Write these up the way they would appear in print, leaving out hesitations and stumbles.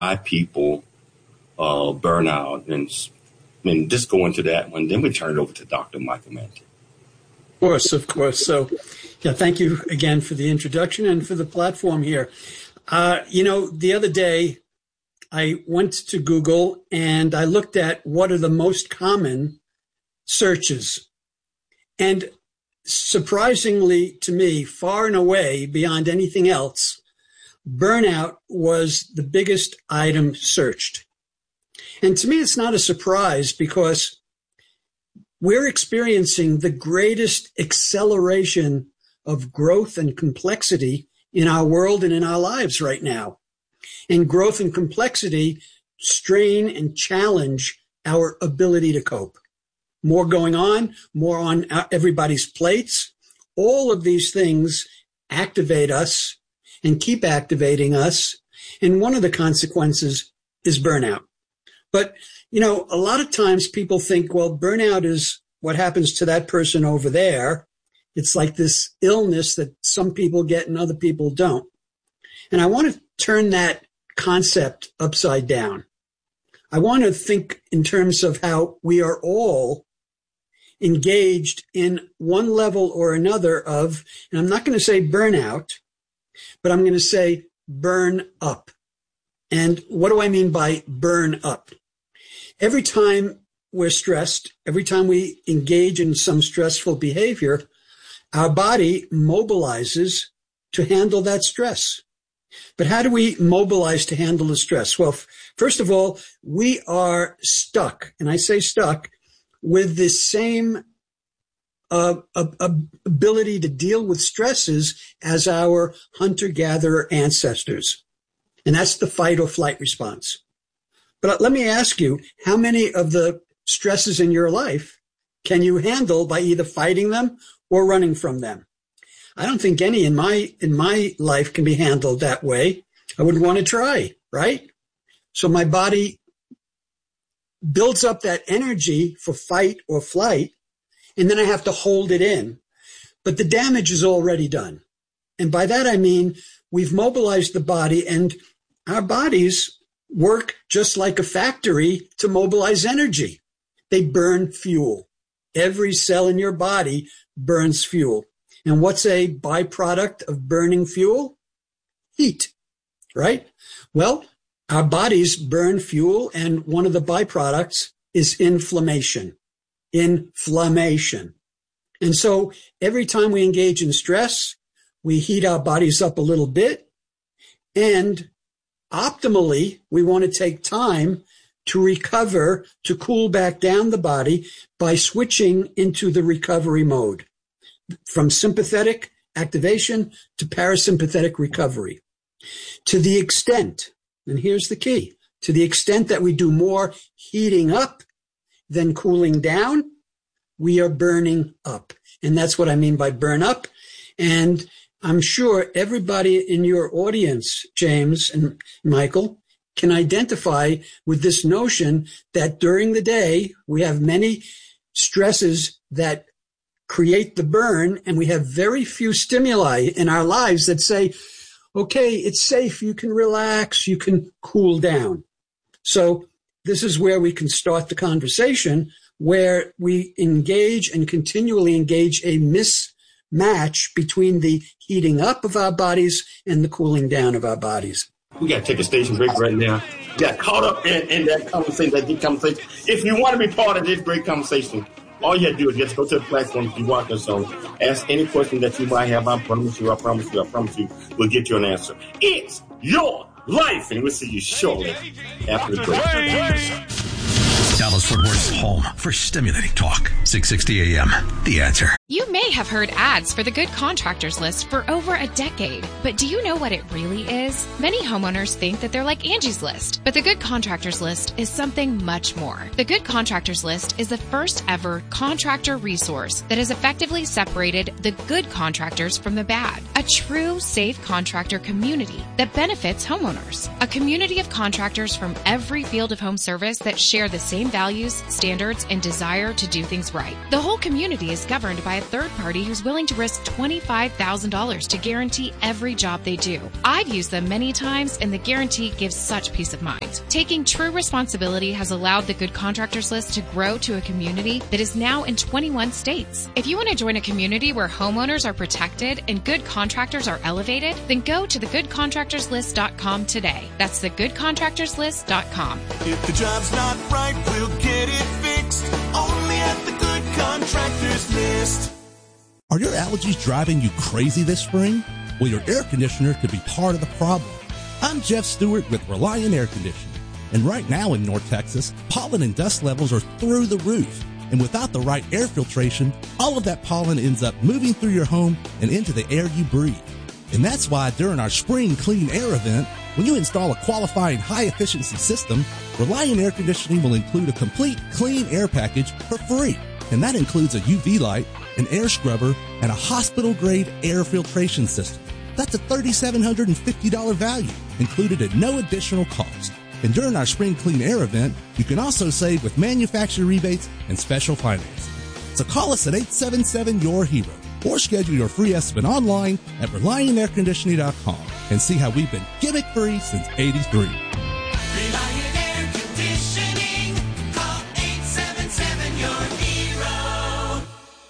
why people burn out, and just go into that one. Then we turn it over to Dr. Michael Manti. Of course. So, yeah, thank you again for the introduction and for the platform here. The other day I went to Google and I looked at what are the most common searches. And surprisingly to me, far and away beyond anything else, burnout was the biggest item searched. And to me, it's not a surprise because we're experiencing the greatest acceleration of growth and complexity in our world and in our lives right now. And growth and complexity strain and challenge our ability to cope. More going on, more on everybody's plates. All of these things activate us and keep activating us. And one of the consequences is burnout. But, a lot of times people think, well, burnout is what happens to that person over there. It's like this illness that some people get and other people don't. And I want to turn that concept upside down. I want to think in terms of how we are all engaged in one level or another of, and I'm not going to say burnout, but I'm going to say burn up. And what do I mean by burn up? Every time we're stressed, every time we engage in some stressful behavior, our body mobilizes to handle that stress. But how do we mobilize to handle the stress? Well, first of all, we are stuck, and I say stuck, with the same ability to deal with stresses as our hunter-gatherer ancestors. And that's the fight or flight response. But let me ask you, how many of the stresses in your life can you handle by either fighting them or running from them? I don't think any in my life can be handled that way. I wouldn't want to try, right? So my body builds up that energy for fight or flight, and then I have to hold it in. But the damage is already done. And by that I mean we've mobilized the body, and our bodies work just like a factory to mobilize energy. They burn fuel. Every cell in your body burns fuel. And what's a byproduct of burning fuel? Heat, right? Well, our bodies burn fuel, and one of the byproducts is inflammation. Inflammation. And so every time we engage in stress, we heat our bodies up a little bit, and optimally, we want to take time to recover, to cool back down the body by switching into the recovery mode from sympathetic activation to parasympathetic recovery. To the extent, and here's the key, to the extent that we do more heating up than cooling down, we are burning up. And that's what I mean by burn up. And I'm sure everybody in your audience, James and Michael, can identify with this notion that during the day, we have many stresses that create the burn, and we have very few stimuli in our lives that say, okay, it's safe, you can relax, you can cool down. So this is where we can start the conversation, where we engage and continually engage a mismatch between the heating up of our bodies and the cooling down of our bodies. We got to take a station break right now. Got caught up in that conversation, that deep conversation. If you want to be part of this great conversation, all you have to do is just go to the platform if you watch us on. Ask any question that you might have. I promise you, we'll get you an answer. It's your life, and we'll see you shortly after the break. Dallas-Fort Worth's home for stimulating talk. 660 AM. The Answer. You may have heard ads for the Good Contractors List for over a decade, but do you know what it really is? Many homeowners think that they're like Angie's List, but the Good Contractors List is something much more. The Good Contractors List is the first ever contractor resource that has effectively separated the good contractors from the bad. A true safe contractor community that benefits homeowners. A community of contractors from every field of home service that share the same values, standards, and desire to do things right. The whole community is governed by a third party who's willing to risk $25,000 to guarantee every job they do. I've used them many times, and the guarantee gives such peace of mind. Taking true responsibility has allowed the Good Contractors List to grow to a community that is now in 21 states. If you want to join a community where homeowners are protected and good contractors are elevated, then go to thegoodcontractorslist.com today. That's thegoodcontractorslist.com. If the job's not right, we'll get it fixed. Only at the Good Contractors List. Are your allergies driving you crazy this spring? Well, your air conditioner could be part of the problem. I'm Jeff Stewart with Reliant Air Conditioning. And right now in North Texas, pollen and dust levels are through the roof. And without the right air filtration, all of that pollen ends up moving through your home and into the air you breathe. And that's why during our Spring Clean Air event, when you install a qualifying high-efficiency system, Reliant Air Conditioning will include a complete clean air package for free. And that includes a UV light, an air scrubber, and a hospital-grade air filtration system. That's a $3,750 value, included at no additional cost. And during our Spring Clean Air event, you can also save with manufacturer rebates and special financing. So call us at 877-YOUR-HERO or schedule your free estimate online at ReliantAirConditioning.com and see how we've been gimmick-free since '83. Reliant Air Conditioning. Call 877-YOUR-HERO.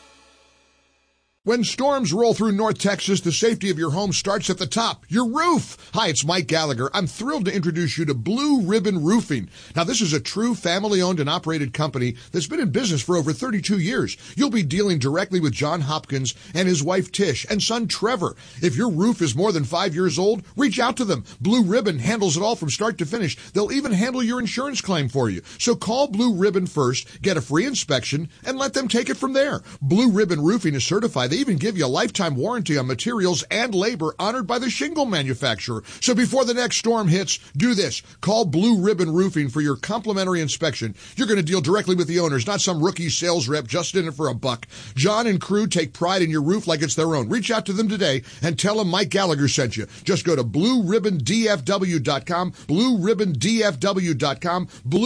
When storms roll through North Texas, the safety of your home starts at the top, your roof. Hi, it's Mike Gallagher. I'm thrilled to introduce you to Blue Ribbon Roofing. Now, this is a true family-owned and operated company that's been in business for over 32 years. You'll be dealing directly with John Hopkins and his wife Tish and son Trevor. If your roof is more than 5 years old, reach out to them. Blue Ribbon handles it all from start to finish. They'll even handle your insurance claim for you. So call Blue Ribbon first, get a free inspection, and let them take it from there. Blue Ribbon Roofing is certified. They even give you a lifetime warranty on materials and labor honored by the shingle manufacturer. So before the next storm hits, do this. Call Blue Ribbon Roofing for your complimentary inspection. You're going to deal directly with the owners, not some rookie sales rep just in it for a buck. John and crew take pride in your roof like it's their own. Reach out to them today and tell them Mike Gallagher sent you. Just go to BlueRibbonDFW.com, BlueRibbonDFW.com,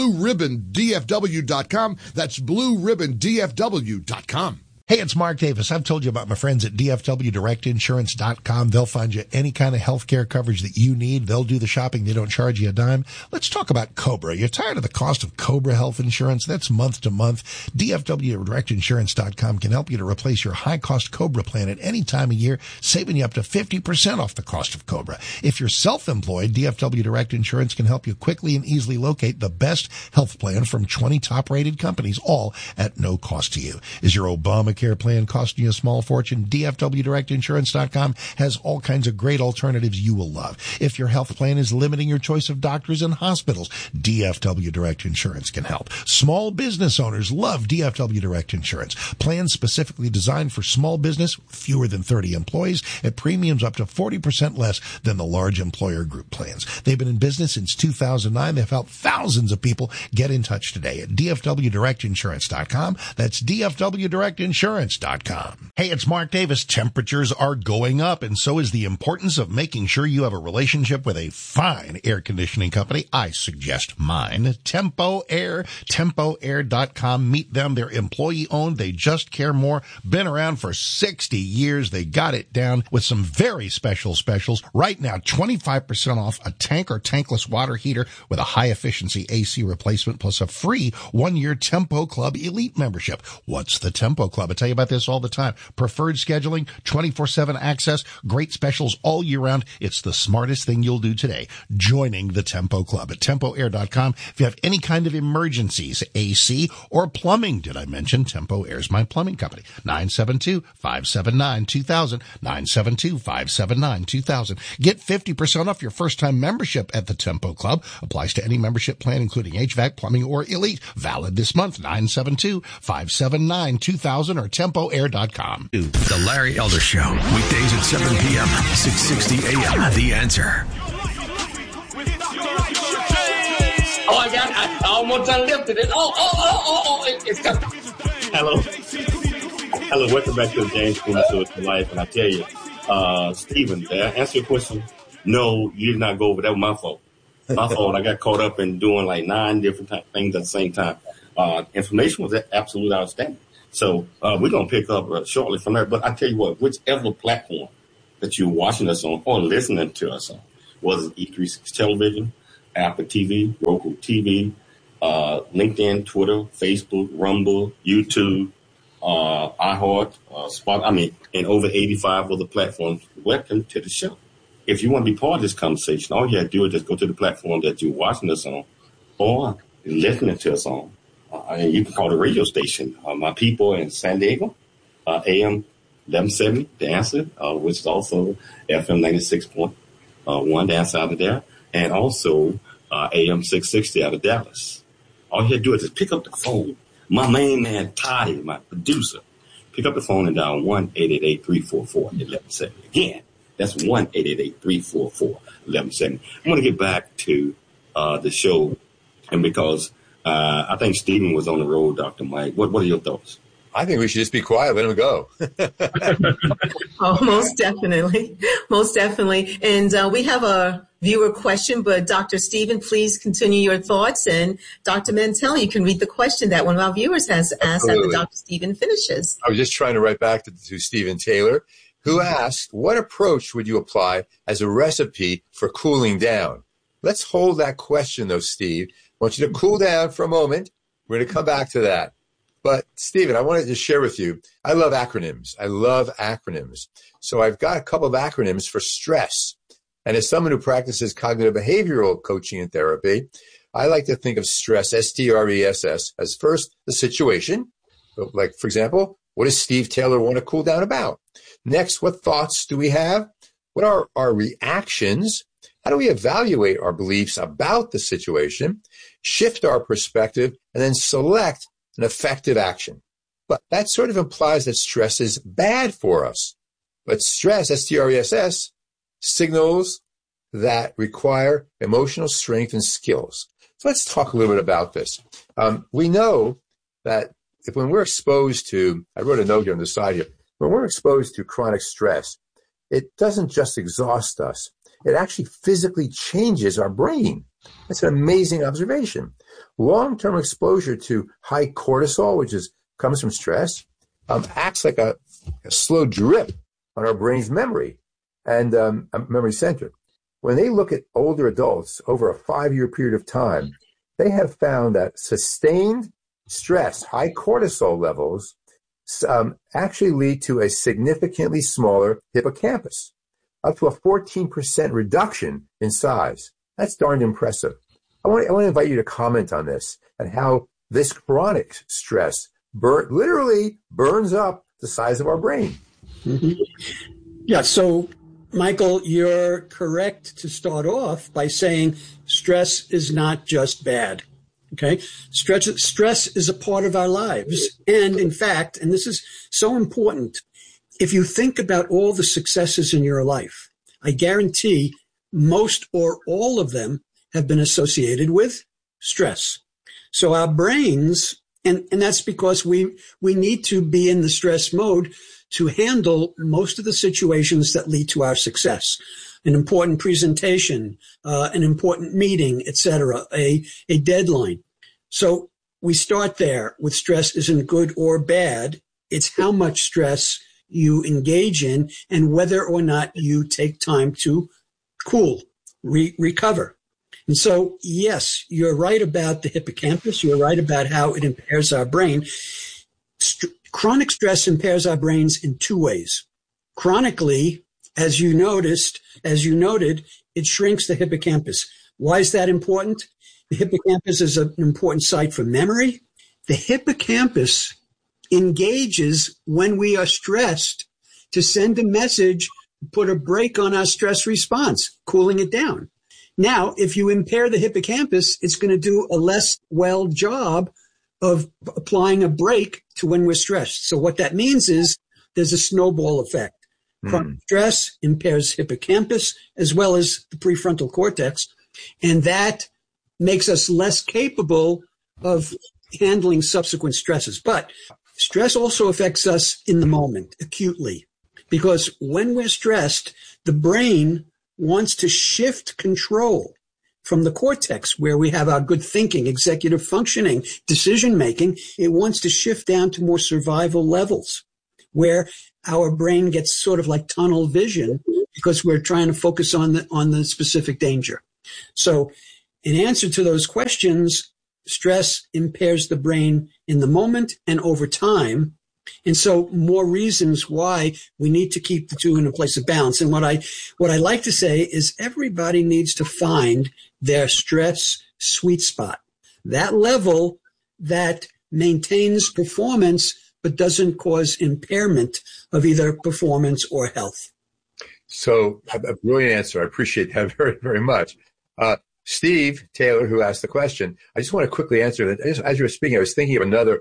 BlueRibbonDFW.com. That's BlueRibbonDFW.com. Hey, it's Mark Davis. I've told you about my friends at DFWDirectInsurance.com. They'll find you any kind of healthcare coverage that you need. They'll do the shopping. They don't charge you a dime. Let's talk about Cobra. You're tired of the cost of Cobra health insurance? That's month to month. DFWDirectInsurance.com can help you to replace your high-cost Cobra plan at any time of year, saving you up to 50% off the cost of Cobra. If you're self-employed, DFW Direct Insurance can help you quickly and easily locate the best health plan from 20 top-rated companies, all at no cost to you. Is your Obamacare plan costing you a small fortune? DFWDirectInsurance.com has all kinds of great alternatives you will love. If your health plan is limiting your choice of doctors and hospitals, DFW Direct Insurance can help. Small business owners love DFW Direct Insurance. Plans specifically designed for small business with fewer than 30 employees at premiums up to 40% less than the large employer group plans. They've been in business since 2009. They've helped thousands of people. Get in touch today at DFWDirectInsurance.com. That's DFWDirectInsurance.com. Hey, it's Mark Davis. Temperatures are going up, and so is the importance of making sure you have a relationship with a fine air conditioning company. I suggest mine, Tempo Air, TempoAir.com. Meet them. They're employee-owned. They just care more. Been around for 60 years. They got it down with some very special specials. Right now, 25% off a tank or tankless water heater with a high-efficiency AC replacement plus a free 1-year Tempo Club Elite membership. What's the Tempo Club? I tell you about this all the time. Preferred scheduling, 24/7 access, great specials all year round. It's the smartest thing you'll do today, joining the Tempo Club at TempoAir.com. If you have any kind of emergencies, AC or plumbing, did I mention Tempo Air's my plumbing company? 972-579-2000, 972-579-2000. Get 50% off your first-time membership at the Tempo Club. Applies to any membership plan, including HVAC, plumbing, or Elite. Valid this month, 972-579-2000 or TempoAir.com. The Larry Elder Show, weekdays at 7 p.m., 660 a.m. The Answer. Oh, I almost unlifted it. It's coming. Hello, welcome back to the James Spoon Show. It's life, and I tell you, Stephen, did I answer your question? No, you did not go over. That was my fault. I got caught up in doing like 9 different things at the same time. Information was absolutely outstanding. So we're going to pick up shortly from there. But I tell you what, whichever platform that you're watching us on or listening to us on, whether it's E360 Television, Apple TV, Roku TV, LinkedIn, Twitter, Facebook, Rumble, YouTube, iHeart, and over 85 other platforms. Welcome to the show. If you want to be part of this conversation, all you have to do is just go to the platform that you're watching us on or listening to us on. And you can call the radio station. My people in San Diego, AM 1170, The Answer, which is also FM 96.1, The Answer out of there, and also AM 660 out of Dallas. All you have to do is just pick up the phone. My main man, Toddy, my producer, pick up the phone and dial 1-888-344-1170. Again, that's 1-888-344-1170. I'm going to get back to the show, and because I think Stephen was on the road, Dr. Mike. What are your thoughts? I think we should just be quiet, let him go. Oh, most definitely. Most definitely. And we have a viewer question, but Dr. Stephen, please continue your thoughts. And Dr. Mantell, you can read the question that one of our viewers has asked after Dr. Stephen finishes. I was just trying to write back to Stephen Taylor, who asked, what approach would you apply as a recipe for cooling down? Let's hold that question, though, Steve. I want you to cool down for a moment. We're going to come back to that. But, Stephen, I wanted to share with you, I love acronyms. So I've got a couple of acronyms for stress. And as someone who practices cognitive behavioral coaching and therapy, I like to think of stress, S-T-R-E-S-S, as first the situation. Like, for example, what does Steve Taylor want to cool down about? Next, what thoughts do we have? What are our reactions? How do we evaluate our beliefs about the situation, shift our perspective, and then select an effective action? But that sort of implies that stress is bad for us. But stress, S-T-R-E-S-S, signals that require emotional strength and skills. So let's talk a little bit about this. We know that when we're exposed to, I wrote a note here on the side here, when we're exposed to chronic stress, it doesn't just exhaust us. It actually physically changes our brain. That's an amazing observation. Long-term exposure to high cortisol, which comes from stress, acts like a slow drip on our brain's memory and memory center. When they look at older adults over a 5-year period of time, they have found that sustained stress, high cortisol levels, actually lead to a significantly smaller hippocampus, up to a 14% reduction in size. That's darned impressive. I want to invite you to comment on this and how this chronic stress literally burns up the size of our brain. Mm-hmm. Yeah, so Michael, you're correct to start off by saying stress is not just bad. Okay. Stress is a part of our lives. And in fact, and this is so important, if you think about all the successes in your life, I guarantee most or all of them have been associated with stress. So our brains, and that's because we need to be in the stress mode to handle most of the situations that lead to our success. An important presentation, an important meeting, etc., a deadline. So we start there with stress isn't good or bad. It's how much stress you engage in and whether or not you take time to cool, recover. And so, yes, you're right about the hippocampus. You're right about how it impairs our brain. Chronic stress impairs our brains in two ways. Chronically, as you noted, it shrinks the hippocampus. Why is that important? The hippocampus is an important site for memory. The hippocampus engages when we are stressed to send a message, put a brake on our stress response, cooling it down. Now, if you impair the hippocampus, it's going to do a less well job of applying a brake to when we're stressed. So what that means is there's a snowball effect. Chronic stress impairs hippocampus as well as the prefrontal cortex, and that makes us less capable of handling subsequent stresses. But stress also affects us in the moment, acutely, because when we're stressed, the brain wants to shift control from the cortex, where we have our good thinking, executive functioning, decision making. It wants to shift down to more survival levels, where our brain gets sort of like tunnel vision because we're trying to focus on the specific danger. So in answer to those questions, stress impairs the brain in the moment and over time. And so more reasons why we need to keep the two in a place of balance. And what I like to say is everybody needs to find their stress sweet spot, that level that maintains performance but doesn't cause impairment of either performance or health. So a brilliant answer. I appreciate that very, very much. Steve Taylor, who asked the question, I just want to quickly answer that. As you were speaking, I was thinking of another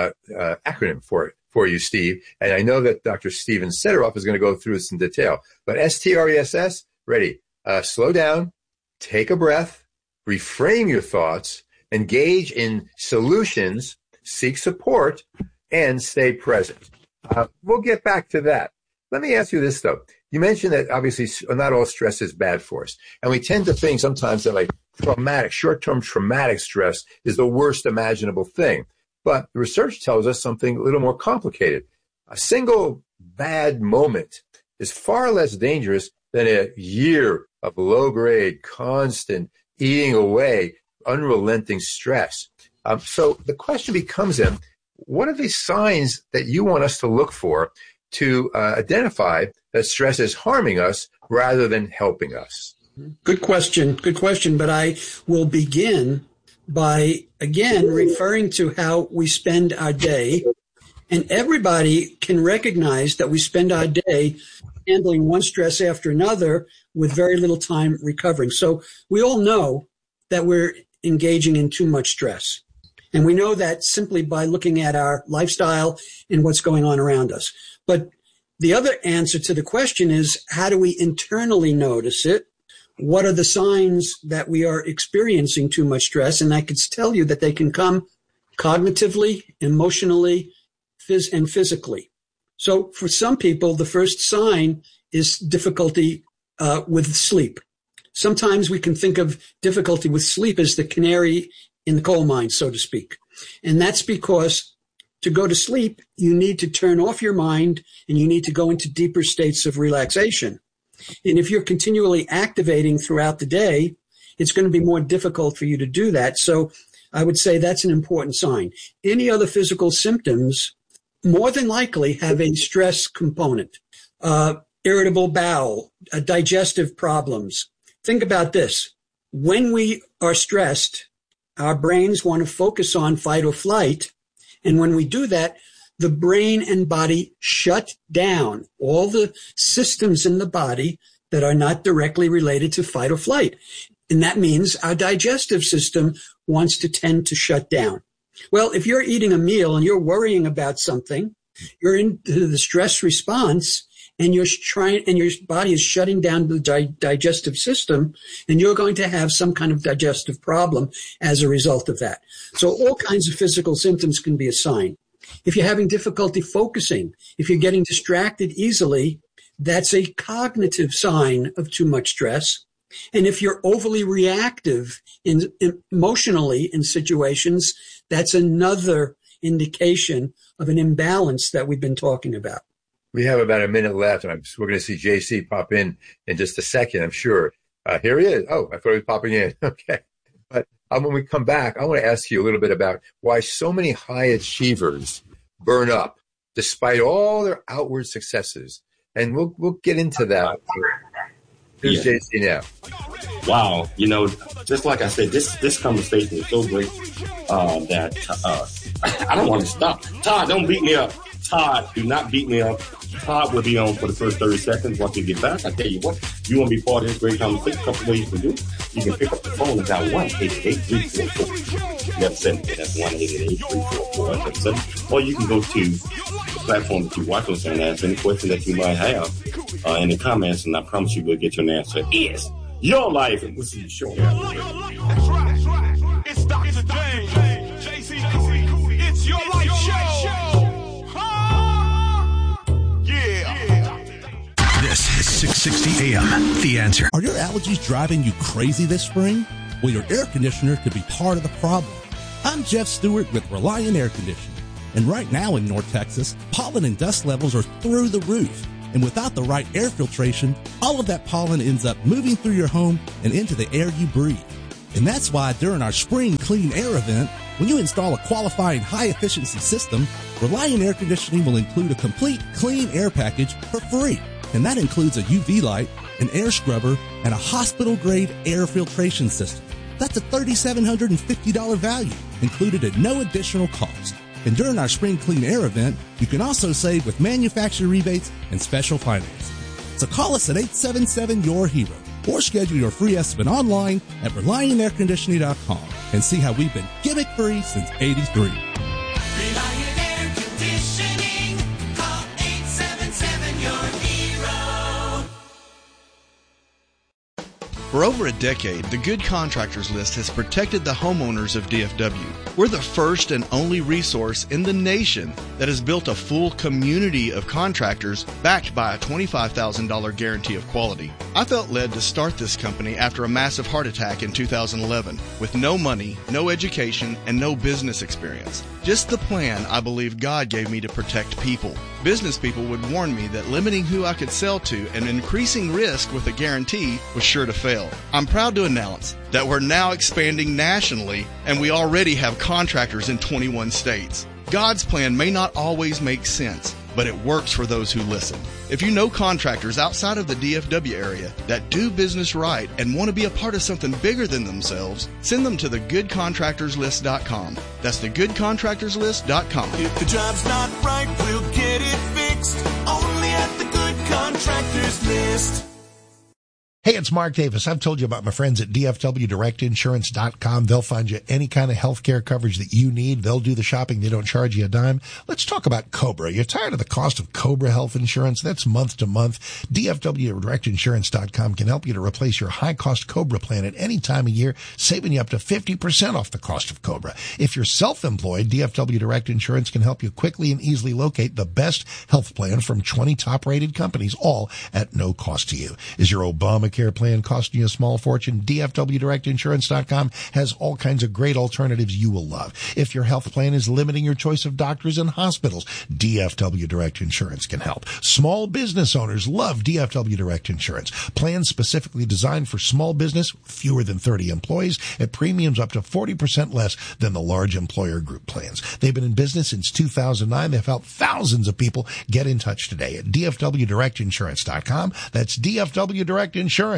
acronym for you, Steve. And I know that Dr. Steven Sederoff is going to go through this in detail. But STRESS, ready. Slow down, take a breath, reframe your thoughts, engage in solutions, seek support, and stay present. We'll get back to that. Let me ask you this, though. You mentioned that obviously not all stress is bad for us. And we tend to think sometimes that like short-term traumatic stress is the worst imaginable thing. But the research tells us something a little more complicated. A single bad moment is far less dangerous than a year of low-grade, constant, eating away, unrelenting stress. So the question becomes then, what are the signs that you want us to look for to identify that stress is harming us rather than helping us? Good question. But I will begin by, again, referring to how we spend our day. And everybody can recognize that we spend our day handling one stress after another with very little time recovering. So we all know that we're engaging in too much stress. And we know that simply by looking at our lifestyle and what's going on around us. But the other answer to the question is, how do we internally notice it? What are the signs that we are experiencing too much stress? And I could tell you that they can come cognitively, emotionally, and physically. So for some people, the first sign is difficulty with sleep. Sometimes we can think of difficulty with sleep as the canary in the coal mine, so to speak. And that's because to go to sleep, you need to turn off your mind and you need to go into deeper states of relaxation. And if you're continually activating throughout the day, it's going to be more difficult for you to do that. So I would say that's an important sign. Any other physical symptoms more than likely have a stress component. Irritable bowel, digestive problems. Think about this. When we are stressed, our brains want to focus on fight or flight. And when we do that, the brain and body shut down all the systems in the body that are not directly related to fight or flight. And that means our digestive system wants to tend to shut down. Well, if you're eating a meal and you're worrying about something, you're into the stress response and your body is shutting down the digestive system, and you're going to have some kind of digestive problem as a result of that. So all kinds of physical symptoms can be a sign. If you're having difficulty focusing, if you're getting distracted easily, that's a cognitive sign of too much stress. And if you're overly reactive emotionally in situations, that's another indication of an imbalance that we've been talking about. We have about a minute left, and we're going to see JC pop in just a second, I'm sure. Here he is. Oh, I thought he was popping in. Okay. But when we come back, I want to ask you a little bit about why so many high achievers burn up despite all their outward successes. And we'll get into that. Here's JC now. Wow. Just like I said, this conversation is so great that I don't want to stop. Todd, don't beat me up. Todd, do not beat me up. Todd will be on for the first 30 seconds once we get back. I tell you what, you want to be part of this great conversation, a couple ways you can do it. You can pick up the phone and dial 1-888-344. That's 7. That's 1-888-344. Or you can go to the platform that you watch us and ask any question that you might have in the comments, and I promise you we'll get you an answer. It's your life, and we'll see you shortly. That's right. It's Dr. James. JC. It's your life show. This is 660 AM, The Answer. Are your allergies driving you crazy this spring? Well, your air conditioner could be part of the problem. I'm Jeff Stewart with Reliant Air Conditioning. And right now in North Texas, pollen and dust levels are through the roof. And without the right air filtration, all of that pollen ends up moving through your home and into the air you breathe. And that's why during our Spring Clean Air event, when you install a qualifying high-efficiency system, Reliant Air Conditioning will include a complete clean air package for free. And that includes a UV light, an air scrubber, and a hospital-grade air filtration system. That's a $3,750 value, included at no additional cost. And during our Spring Clean Air event, you can also save with manufacturer rebates and special financing. So call us at 877-YOUR-HERO or schedule your free estimate online at ReliantAirConditioning.com and see how we've been gimmick-free since '83. Reliant Air Conditioning. Call 877-YOUR-HERO. For over a decade, the Good Contractors List has protected the homeowners of DFW. We're the first and only resource in the nation that has built a full community of contractors backed by a $25,000 guarantee of quality. I felt led to start this company after a massive heart attack in 2011 with no money, no education, and no business experience. Just the plan I believe God gave me to protect people. Business people would warn me that limiting who I could sell to and increasing risk with a guarantee was sure to fail. I'm proud to announce that we're now expanding nationally, and we already have contractors in 21 states. God's plan may not always make sense, but it works for those who listen. If you know contractors outside of the DFW area that do business right and want to be a part of something bigger than themselves, send them to thegoodcontractorslist.com. That's thegoodcontractorslist.com. If the job's not right, we'll get it fixed. Only at the Good Contractors List. Hey, it's Mark Davis. I've told you about my friends at DFWDirectInsurance.com. They'll find you any kind of health care coverage that you need. They'll do the shopping. They don't charge you a dime. Let's talk about Cobra. You're tired of the cost of Cobra health insurance? That's month to month. DFWDirectInsurance.com can help you to replace your high-cost Cobra plan at any time of year, saving you up to 50% off the cost of Cobra. If you're self-employed, DFW Direct Insurance can help you quickly and easily locate the best health plan from 20 top-rated companies, all at no cost to you. Is your Obamacare plan costing you a small fortune? DFWDirectInsurance.com has all kinds of great alternatives you will love. If your health plan is limiting your choice of doctors and hospitals, DFW Direct Insurance can help. Small business owners love DFW Direct Insurance. Plans specifically designed for small business, fewer than 30 employees, at premiums up to 40% less than the large employer group plans. They've been in business since 2009. They've helped thousands of people. Get in touch today at DFWDirectInsurance.com. That's DFWDirectInsurance.com.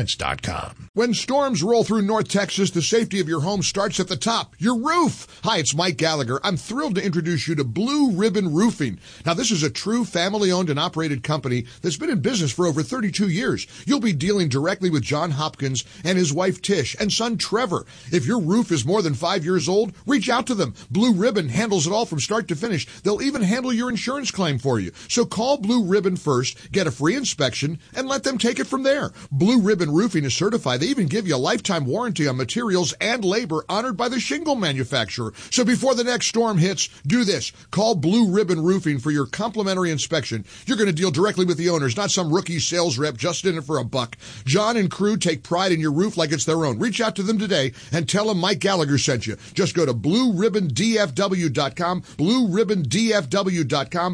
When storms roll through North Texas, the safety of your home starts at the top, your roof. Hi, it's Mike Gallagher. I'm thrilled to introduce you to Blue Ribbon Roofing. Now, this is a true family-owned and operated company that's been in business for over 32 years. You'll be dealing directly with John Hopkins and his wife Tish and son Trevor. If your roof is more than 5 years old, reach out to them. Blue Ribbon handles it all from start to finish. They'll even handle your insurance claim for you. So call Blue Ribbon first, get a free inspection, and let them take it from there. Blue Ribbon Roofing is certified. They even give you a lifetime warranty on materials and labor honored by the shingle manufacturer. So before the next storm hits, do this. Call Blue Ribbon Roofing for your complimentary inspection. You're going to deal directly with the owners, not some rookie sales rep just in it for a buck. John and crew take pride in your roof like it's their own. Reach out to them today and tell them Mike Gallagher sent you. Just go to BlueRibbonDFW.com, BlueRibbonDFW.com,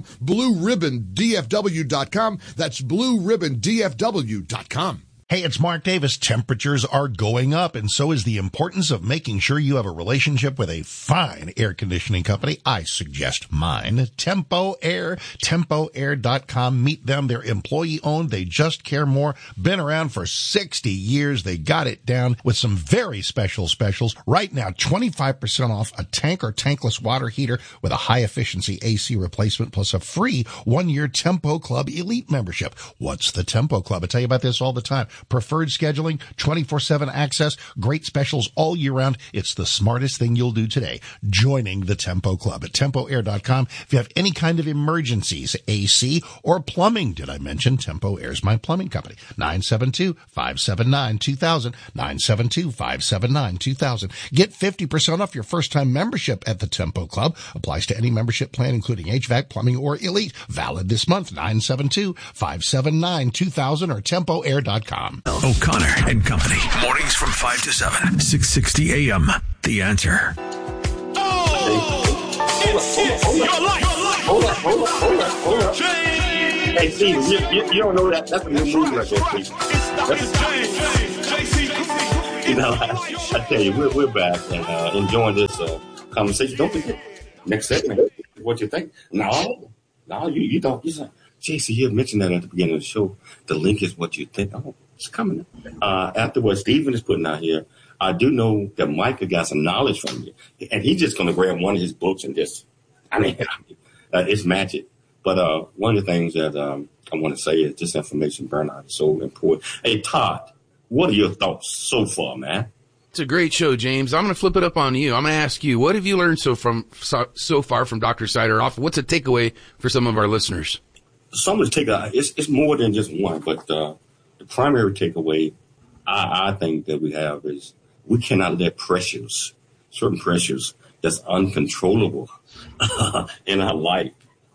BlueRibbonDFW.com. That's BlueRibbonDFW.com. Hey, it's Mark Davis. Temperatures are going up, and so is the importance of making sure you have a relationship with a fine air conditioning company. I suggest mine, Tempo Air, TempoAir.com. Meet them. They're employee-owned. They just care more. Been around for 60 years. They got it down with some very special specials. Right now, 25% off a tank or tankless water heater with a high-efficiency AC replacement plus a free 1-year Tempo Club Elite membership. What's the Tempo Club? I tell you about this all the time. Preferred scheduling, 24/7 access, great specials all year round. It's the smartest thing you'll do today, joining the Tempo Club at TempoAir.com. If you have any kind of emergencies, AC or plumbing, did I mention Tempo Air's my plumbing company? 972-579-2000, 972-579-2000. Get 50% off your first-time membership at the Tempo Club. Applies to any membership plan, including HVAC, plumbing, or Elite. Valid this month, 972-579-2000 or TempoAir.com. O'Connor.com. O'Connor and Company. Mornings from 5 to 7. 660 AM. The Answer. Hold up. Hey, Steve, you don't know that. That's a new movie right there, Steve. You know, I tell you, we're back and enjoying this conversation. Don't forget, next segment, what you think? No, you don't. You say, JC, you mentioned that at the beginning of the show. The link is what you think. Oh, it's coming. After what Stephen is putting out here, I do know that Micah got some knowledge from you, and he's just going to grab one of his books and just, it's magic. But one of the things that I want to say is this information burnout is so important. Hey, Todd, what are your thoughts so far, man? It's a great show, James. I'm going to flip it up on you. I'm going to ask you, what have you learned so far from Dr. Sideroff? What's a takeaway for some of our listeners? Some of the takeaway, it's more than just one, but the primary takeaway I think that we have is we cannot let certain pressures that's uncontrollable in our life,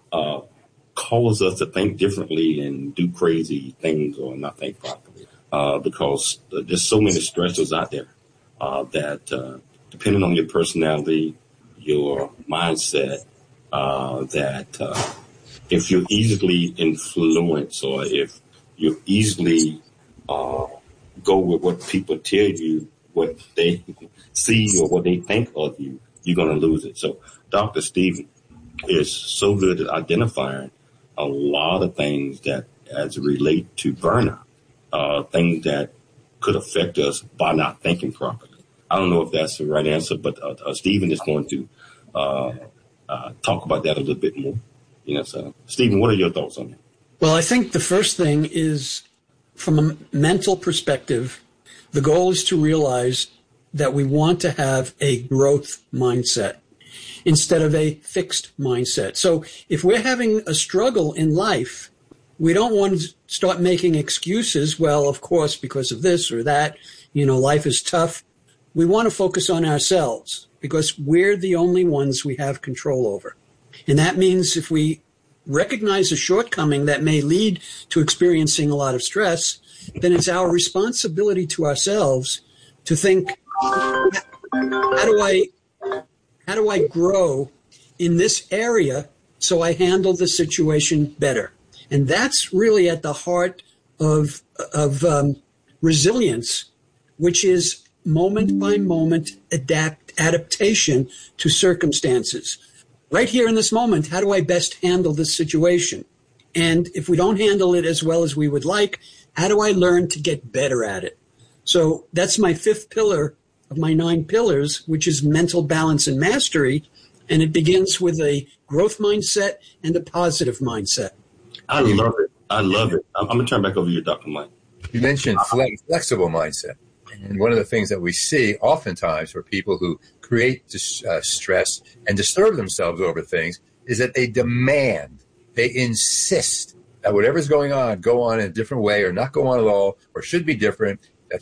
cause us to think differently and do crazy things or not think properly. Because there's so many stressors out there that depending on your personality, your mindset, that if you're easily influenced or if you easily go with what people tell you, what they see or what they think of you, you're going to lose it. So Dr. Stephen is so good at identifying a lot of things that as it relate to burnout, things that could affect us by not thinking properly. I don't know if that's the right answer, but Stephen is going to talk about that a little bit more. So Stephen, what are your thoughts on that? Well, I think the first thing is, from a mental perspective, the goal is to realize that we want to have a growth mindset instead of a fixed mindset. So if we're having a struggle in life, we don't want to start making excuses. Well, of course, because of this or that, life is tough. We want to focus on ourselves because we're the only ones we have control over. And that means if we recognize a shortcoming that may lead to experiencing a lot of stress, then it's our responsibility to ourselves to think, how do I grow in this area so I handle the situation better? And that's really at the heart of resilience, which is moment by moment adaptation to circumstances. Right here in this moment, how do I best handle this situation? And if we don't handle it as well as we would like, how do I learn to get better at it? So that's my fifth pillar of my 9 pillars, which is mental balance and mastery. And it begins with a growth mindset and a positive mindset. I love it. I'm going to turn back over to you, Dr. Mike. You mentioned flexible mindset. And one of the things that we see oftentimes for people who create stress and disturb themselves over things is that they insist that whatever's going on, go on in a different way or not go on at all or should be different. That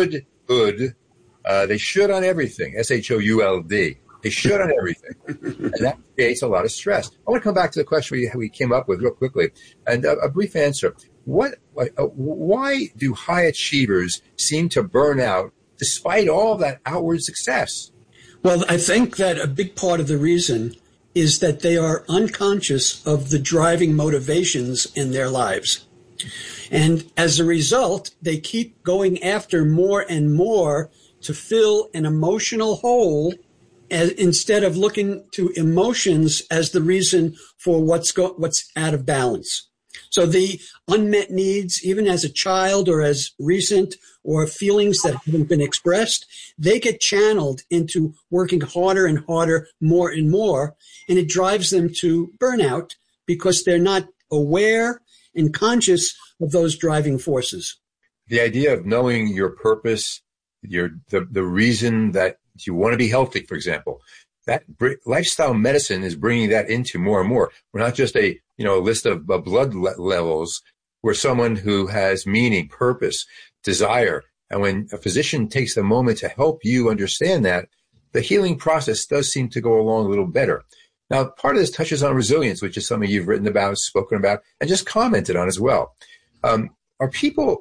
they should on everything, SHOULD. They should on everything. And that creates a lot of stress. I want to come back to the question we came up with real quickly and a brief answer. Why do high achievers seem to burn out despite all that outward success? Well, I think that a big part of the reason is that they are unconscious of the driving motivations in their lives. And as a result, they keep going after more and more to fill an emotional hole instead of looking to emotions as the reason for what's out of balance. So the unmet needs, even as a child or as recent, or feelings that haven't been expressed, they get channeled into working harder and harder, more and more, and it drives them to burnout because they're not aware and conscious of those driving forces. The idea of knowing your purpose, the reason that you want to be healthy, for example, that lifestyle medicine is bringing that into more and more. We're not just a list of blood levels. We're someone who has meaning, purpose, desire. And when a physician takes the moment to help you understand that, the healing process does seem to go along a little better. Now, part of this touches on resilience, which is something you've written about, spoken about, and just commented on as well. Are people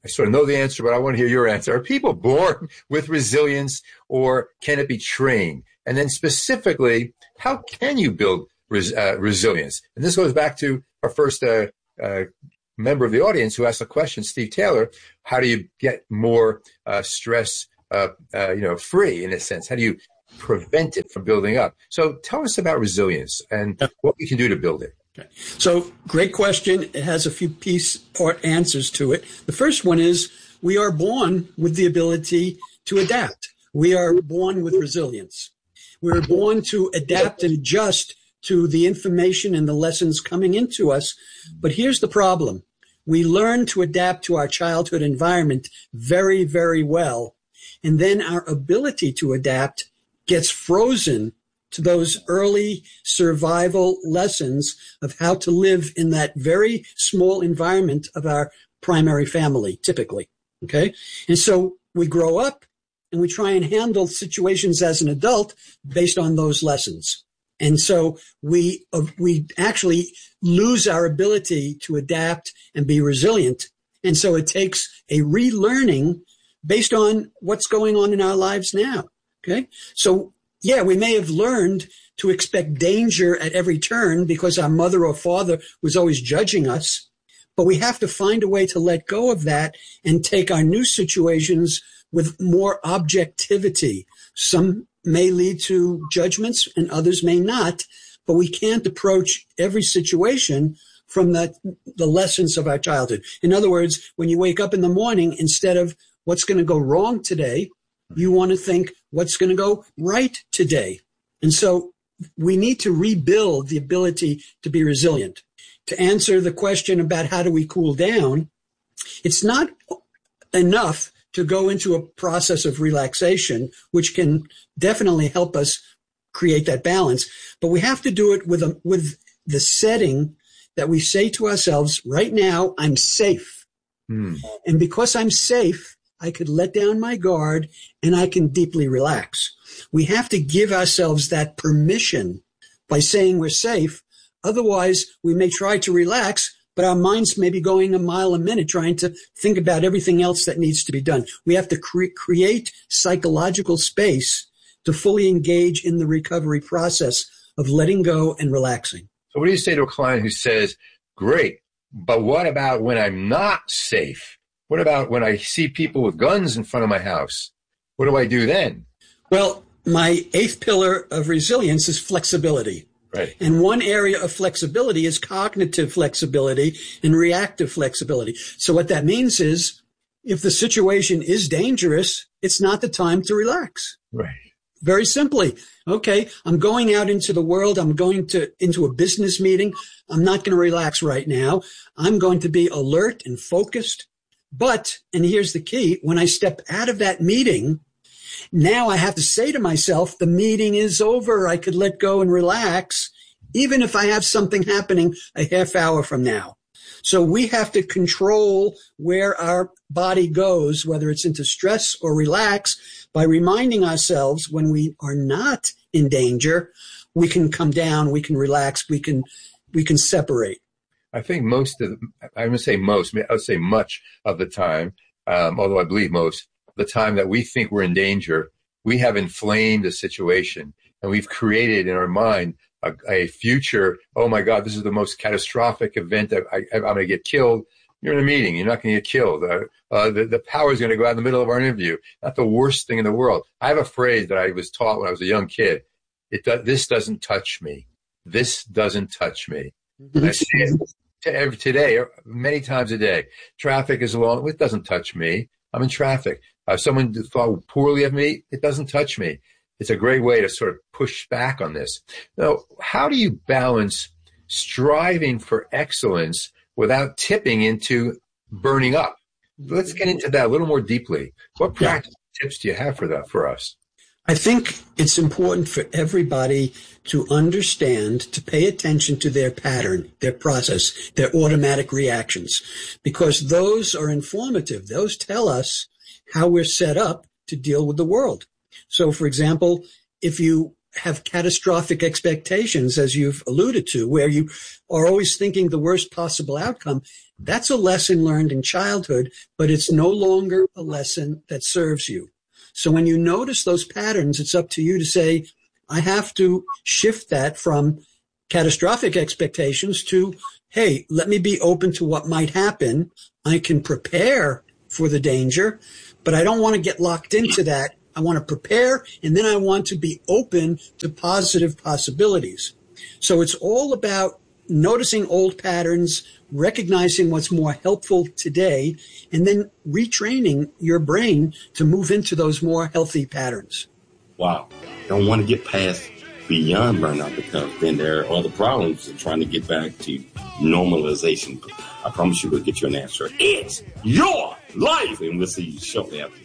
I sort of know the answer, but I want to hear your answer. Are people born with resilience, or can it be trained? And then specifically, how can you build resilience? And this goes back to our first member of the audience who asked the question, Steve Taylor. How do you get more stress free, in a sense? How do you prevent it from building up? So tell us about resilience and what we can do to build it. Okay. So great question. It has a few part answers to it. The first one is we are born with the ability to adapt. We are born with resilience. We're born to adapt and adjust to the information and the lessons coming into us. But here's the problem. We learn to adapt to our childhood environment very, very well. And then our ability to adapt gets frozen to those early survival lessons of how to live in that very small environment of our primary family, typically. Okay. And so we grow up and we try and handle situations as an adult based on those lessons. And so we actually lose our ability to adapt and be resilient. And so it takes a relearning based on what's going on in our lives now. Okay. So yeah, we may have learned to expect danger at every turn because our mother or father was always judging us, but we have to find a way to let go of that and take our new situations with more objectivity. Some may lead to judgments and others may not, but we can't approach every situation from the lessons of our childhood. In other words, when you wake up in the morning, instead of what's going to go wrong today, you want to think what's going to go right today. And so we need to rebuild the ability to be resilient. To answer the question about how do we cool down, it's not enough to go into a process of relaxation, which can definitely help us create that balance. But we have to do it with the setting that we say to ourselves, right now, I'm safe. And because I'm safe, I could let down my guard and I can deeply relax. We have to give ourselves that permission by saying we're safe. Otherwise, we may try to relax, but our minds may be going a mile a minute trying to think about everything else that needs to be done. We have to create psychological space to fully engage in the recovery process of letting go and relaxing. So what do you say to a client who says, great, but what about when I'm not safe? What about when I see people with guns in front of my house? What do I do then? Well, my eighth pillar of resilience is flexibility. Right. And one area of flexibility is cognitive flexibility and reactive flexibility. So what that means is if the situation is dangerous, it's not the time to relax. Right. Very simply. Okay, I'm going out into the world. I'm going into a business meeting. I'm not going to relax right now. I'm going to be alert and focused. But, and here's the key, when I step out of that meeting, now I have to say to myself, the meeting is over. I could let go and relax, even if I have something happening a half hour from now. So we have to control where our body goes, whether it's into stress or relax, by reminding ourselves when we are not in danger, we can come down, we can relax, we can separate. I think I'm going to say most, I would say much of the time, although I believe most, the time that we think we're in danger, we have inflamed a situation and we've created in our mind a future, oh my God, this is the most catastrophic event that I'm going to get killed. You're in a meeting, you're not going to get killed. The power is going to go out in the middle of our interview. Not the worst thing in the world. I have a phrase that I was taught when I was a young kid. This doesn't touch me. This doesn't touch me. And I say it today, many times a day. Traffic is long. It doesn't touch me. I'm in traffic. Someone thought poorly of me. It doesn't touch me. It's a great way to sort of push back on this. Now, how do you balance striving for excellence without tipping into burning up? Let's get into that a little more deeply. What practical tips do you have for that for us? I think it's important for everybody to understand, to pay attention to their pattern, their process, their automatic reactions, because those are informative. Those tell us how we're set up to deal with the world. So, for example, if you have catastrophic expectations, as you've alluded to, where you are always thinking the worst possible outcome. That's a lesson learned in childhood, but it's no longer a lesson that serves you. So when you notice those patterns, it's up to you to say, I have to shift that from catastrophic expectations to, hey, let me be open to what might happen. I can prepare for the danger, but I don't want to get locked into that. I want to prepare, and then I want to be open to positive possibilities. So it's all about noticing old patterns, recognizing what's more helpful today, and then retraining your brain to move into those more healthy patterns. Wow. Don't want to get past beyond burnout, because then there are other problems in trying to get back to normalization. I promise you we'll get you an answer. It's your life, and we'll see you shortly after.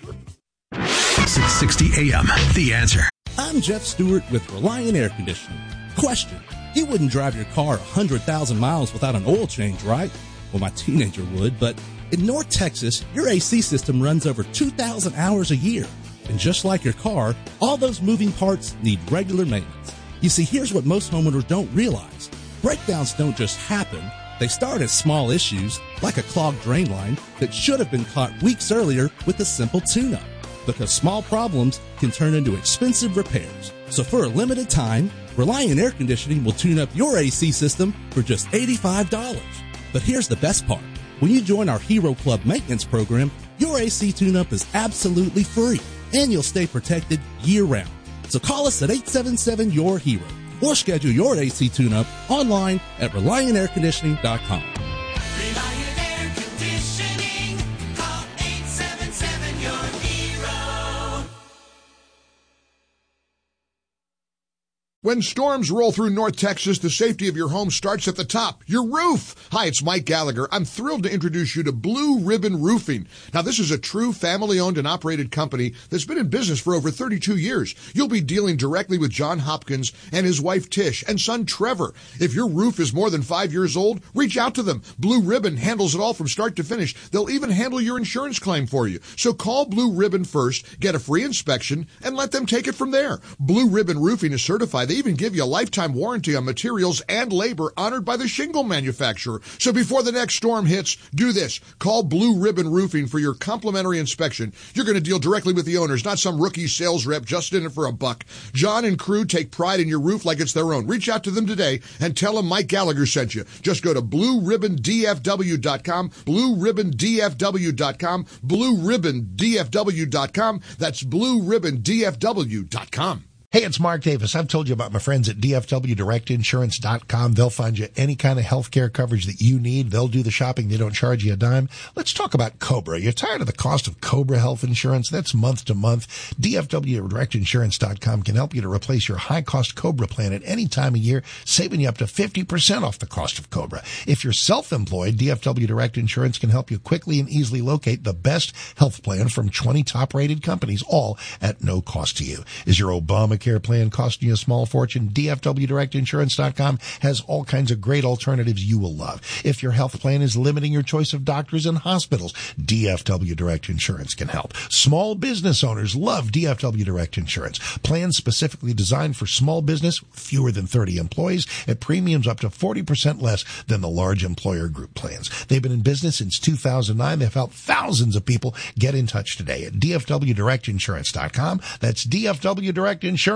660 AM, The Answer. I'm Jeff Stewart with Reliant Air Conditioning. Question: you wouldn't drive your car 100,000 miles without an oil change, right? Well, my teenager would, but in North Texas, your AC system runs over 2,000 hours a year. And just like your car, all those moving parts need regular maintenance. You see, here's what most homeowners don't realize. Breakdowns don't just happen. They start as small issues, like a clogged drain line that should have been caught weeks earlier with a simple tune-up. Because small problems can turn into expensive repairs. So for a limited time, Reliant Air Conditioning will tune up your AC system for just $85. But here's the best part. When you join our Hero Club maintenance program, your AC tune-up is absolutely free, and you'll stay protected year-round. So call us at 877-YOUR-HERO or schedule your AC tune-up online at ReliantAirConditioning.com. Reliant Air Conditioning. Call 877-YOUR-HERO. When storms roll through North Texas, the safety of your home starts at the top, your roof. Hi, it's Mike Gallagher. I'm thrilled to introduce you to Blue Ribbon Roofing. Now, this is a true family-owned and operated company that's been in business for over 32 years. You'll be dealing directly with John Hopkins and his wife Tish and son Trevor. If your roof is more than 5 years old, reach out to them. Blue Ribbon handles it all from start to finish. They'll even handle your insurance claim for you. So call Blue Ribbon first, get a free inspection, and let them take it from there. Blue Ribbon Roofing is certified. They even give you a lifetime warranty on materials and labor honored by the shingle manufacturer. So before the next storm hits, do this. Call Blue Ribbon Roofing for your complimentary inspection. You're going to deal directly with the owners, not some rookie sales rep just in it for a buck. John and crew take pride in your roof like it's their own. Reach out to them today and tell them Mike Gallagher sent you. Just go to BlueRibbonDFW.com, BlueRibbonDFW.com, BlueRibbonDFW.com. That's BlueRibbonDFW.com. Hey, it's Mark Davis. I've told you about my friends at DFWDirectInsurance.com. They'll find you any kind of healthcare coverage that you need. They'll do the shopping. They don't charge you a dime. Let's talk about Cobra. You're tired of the cost of Cobra health insurance? That's month to month. DFWDirectInsurance.com can help you to replace your high-cost Cobra plan at any time of year, saving you up to 50% off the cost of Cobra. If you're self-employed, DFW Direct Insurance can help you quickly and easily locate the best health plan from 20 top-rated companies, all at no cost to you. Is your Obamacare plan costing you a small fortune? DFWDirectInsurance.com has all kinds of great alternatives you will love. If your health plan is limiting your choice of doctors and hospitals, DFW Direct Insurance can help. Small business owners love DFW Direct Insurance. Plans specifically designed for small business with fewer than 30 employees at premiums up to 40% less than the large employer group plans. They've been in business since 2009. They've helped thousands of people. Get in touch today at DFWDirectInsurance.com. That's DFWDirectInsurance.com.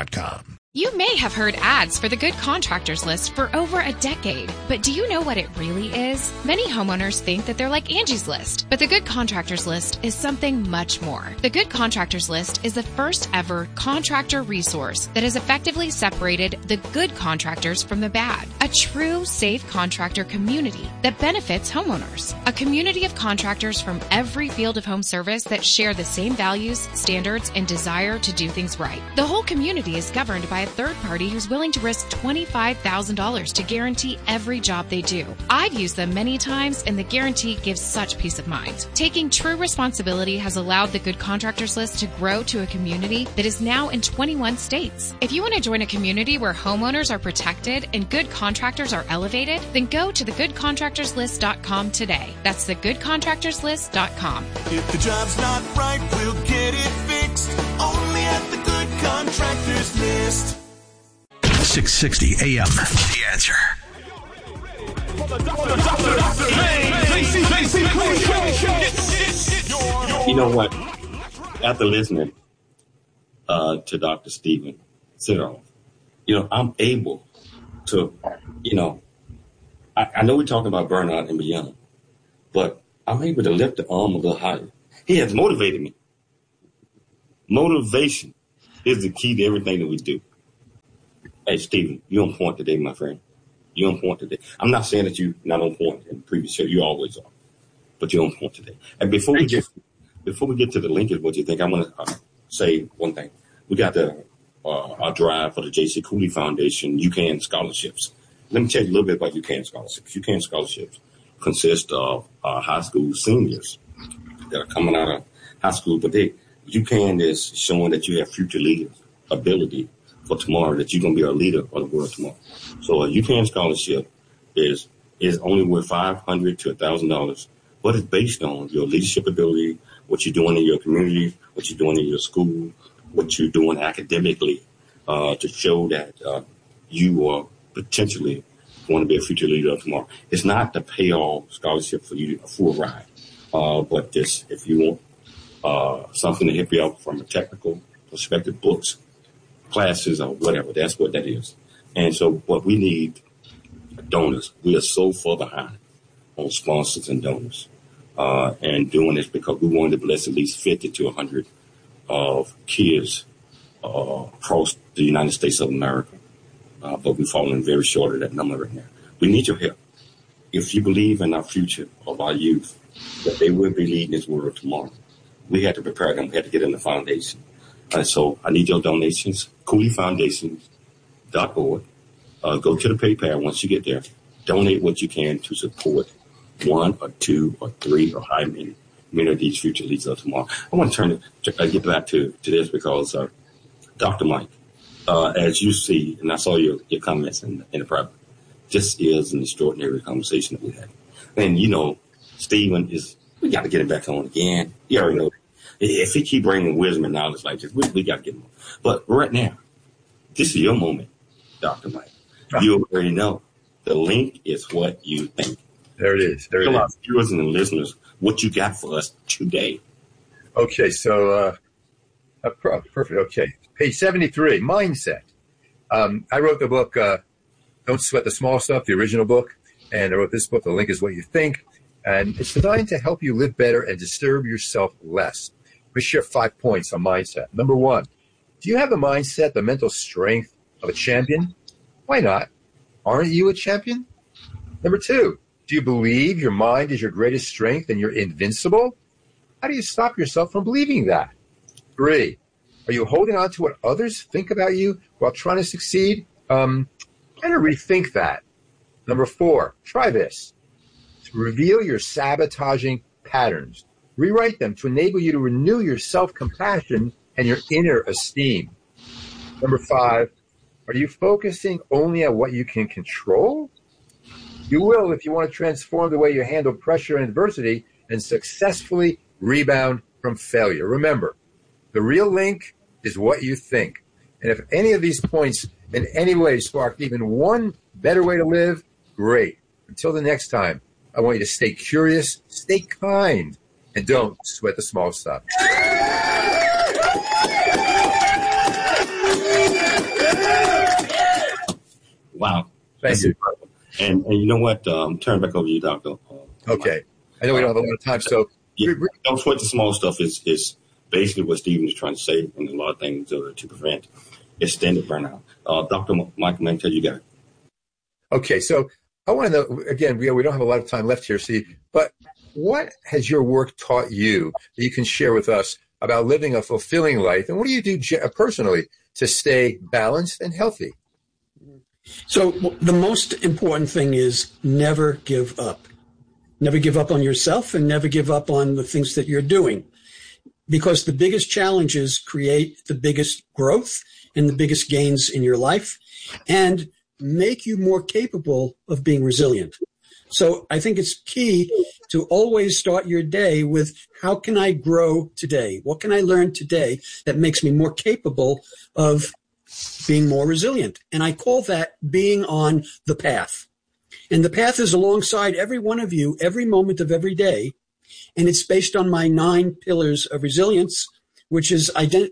You may have heard ads for the Good Contractors List for over a decade, but do you know what it really is? Many homeowners think that they're like Angie's List, but the Good Contractors List is something much more. The Good Contractors List is the first ever contractor resource that has effectively separated the good contractors from the bad. A true safe contractor community that benefits homeowners. A community of contractors from every field of home service that share the same values, standards, and desire to do things right. The whole community is governed by a third party who's willing to risk $25,000 to guarantee every job they do. I've used them many times, and the guarantee gives such peace of mind. Taking true responsibility has allowed the Good Contractors List to grow to a community that is now in 21 states. If you want to join a community where homeowners are protected and good contractors are elevated, then go to thegoodcontractorslist.com today. That's thegoodcontractorslist.com. If the job's not right, we'll get it fixed. Only at the Good Contractors List. 660 AM. The Answer. You know what? After listening to Dr. Stephen Siroff, I'm able to, I know we're talking about burnout and beyond, but I'm able to lift the arm a little higher. He has motivated me. Motivation is the key to everything that we do. Hey, Stephen, you're on point today, my friend. You're on point today. I'm not saying that you're not on point in the previous show. You always are. But you're on point today. And before we get to the linkage, what you think, I want to say one thing. We got our drive for the J.C. Cooley Foundation, UCAN scholarships. Let me tell you a little bit about UCAN scholarships. UCAN scholarships consist of high school seniors that are coming out of high school, but UCAN is showing that you have future leader ability for tomorrow, that you're going to be a leader of the world tomorrow. So a UCAN scholarship is only worth $500 to $1,000, but it's based on your leadership ability, what you're doing in your community, what you're doing in your school, what you're doing academically, to show that you are potentially going to be a future leader of tomorrow. It's not the pay-all scholarship for you, a full ride, but just if you want something to help you out from a technical perspective, books, classes, or whatever, that's what that is. And so what we need, donors. We are so far behind on sponsors and donors, and doing this because we wanted to bless at least 50 to 100 of kids across the United States of America. But we're falling very short of that number right now. We need your help. If you believe in our future of our youth, that they will be leading this world tomorrow, we had to prepare them. We had to get in the foundation. So I need your donations, CooleyFoundation.org. Go to the PayPal once you get there. Donate what you can to support one or two or three or how many of these future leaders of tomorrow. I want to get back to this because Dr. Mike, as you see, and I saw your comments in the private, this is an extraordinary conversation that we had. And, Stephen we got to get him back on again. You already know that. If he keep bringing wisdom and knowledge like this, we got to get him on. But right now, this is your moment, Dr. Mike. You already know. The link is what you think. There it is. Tell our viewers and listeners what you got for us today. Okay, so perfect. Okay, page 73, mindset. I wrote the book, Don't Sweat the Small Stuff, the original book, and I wrote this book, The Link is What You Think, and it's designed to help you live better and disturb yourself less. Let me share 5 points on mindset. Number 1, do you have the mindset, the mental strength of a champion? Why not? Aren't you a champion? Number 2, do you believe your mind is your greatest strength and you're invincible? How do you stop yourself from believing that? 3, are you holding on to what others think about you while trying to succeed? Kind of rethink that. Number 4, try this. To reveal your sabotaging patterns. Rewrite them to enable you to renew your self-compassion and your inner esteem. Number 5, are you focusing only on what you can control? You will if you want to transform the way you handle pressure and adversity and successfully rebound from failure. Remember, the real link is what you think. And if any of these points in any way sparked even one better way to live, great. Until the next time, I want you to stay curious, stay kind, and don't sweat the small stuff. Wow. Thank you. And you know what? Turn back over to you, Doctor. Okay. I know we don't have a lot of time, so... Don't sweat the small stuff is basically what Stephen is trying to say, and a lot of things to prevent extended burnout. Dr. Michael Mantel, you got it. Okay, so I want to know, again, we don't have a lot of time left here, Steve, but what has your work taught you that you can share with us about living a fulfilling life, and what do you do personally to stay balanced and healthy? So the most important thing is never give up. Never give up on yourself and never give up on the things that you're doing, because the biggest challenges create the biggest growth and the biggest gains in your life and make you more capable of being resilient. So I think it's key to always start your day with, how can I grow today? What can I learn today that makes me more capable of being more resilient. And I call that being on the path. And the path is alongside every one of you, every moment of every day. And it's based on my 9 pillars of resilience, which is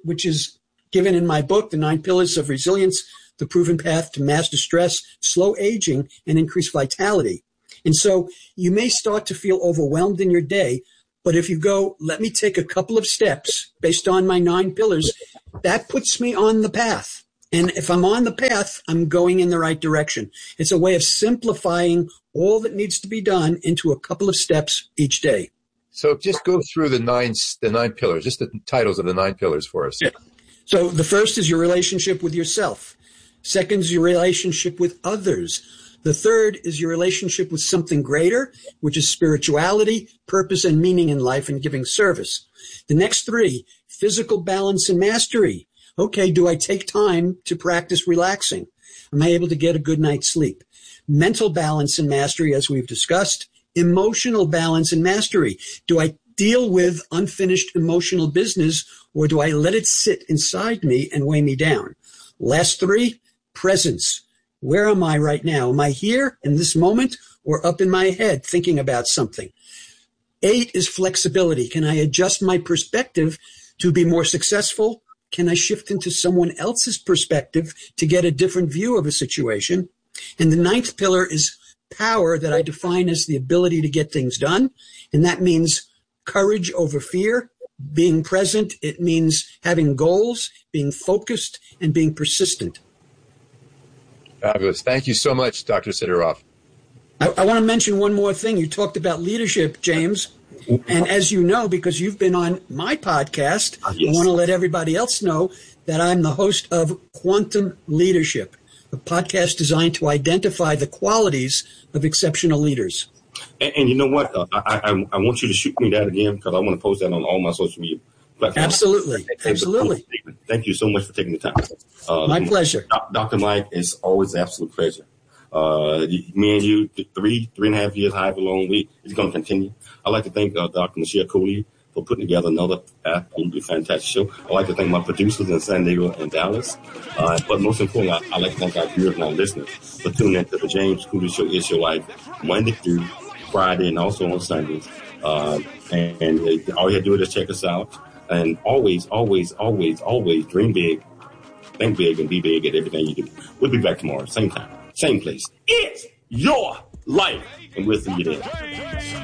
given in my book, The 9 Pillars of Resilience, The Proven Path to Master Stress, Slow Aging, and Increase Vitality. And so you may start to feel overwhelmed in your day, but if you go, let me take a couple of steps based on my 9 pillars, that puts me on the path. And if I'm on the path, I'm going in the right direction. It's a way of simplifying all that needs to be done into a couple of steps each day. So just go through the nine pillars, just the titles of the 9 pillars for us. Yeah. So the first is your relationship with yourself. Second is your relationship with others. The third is your relationship with something greater, which is spirituality, purpose, and meaning in life and giving service. The next 3, physical balance and mastery. Okay, do I take time to practice relaxing? Am I able to get a good night's sleep? Mental balance and mastery, as we've discussed. Emotional balance and mastery. Do I deal with unfinished emotional business, or do I let it sit inside me and weigh me down? Last 3, presence. Where am I right now? Am I here in this moment or up in my head thinking about something? 8 is flexibility. Can I adjust my perspective to be more successful? Can I shift into someone else's perspective to get a different view of a situation? And the 9th pillar is power, that I define as the ability to get things done. And that means courage over fear, being present. It means having goals, being focused, and being persistent. Fabulous. Thank you so much, Dr. Sideroff. I want to mention one more thing. You talked about leadership, James. And as you know, because you've been on my podcast, yes, I want to let everybody else know that I'm the host of Quantum Leadership, a podcast designed to identify the qualities of exceptional leaders. And you know what? I want you to shoot me that again, because I want to post that on all my social media platforms. Absolutely. Absolutely. Thank you so much for taking the time. My pleasure. Dr. Mike, it's always an absolute pleasure. Me and you, 3.5 years, however long it's going to continue. I'd like to thank Dr. Michelle Cooley for putting together another absolutely fantastic show. I'd like to thank my producers in San Diego and Dallas. But most importantly, I'd like to thank our viewers and our listeners for tuning in to the James Cooley Show. It's your life, Monday through Friday and also on Sundays. And all you have to do is check us out. And always, always, always, always dream big, think big, and be big at everything you do. We'll be back tomorrow, same time, same place. It's your life, and we'll see you there.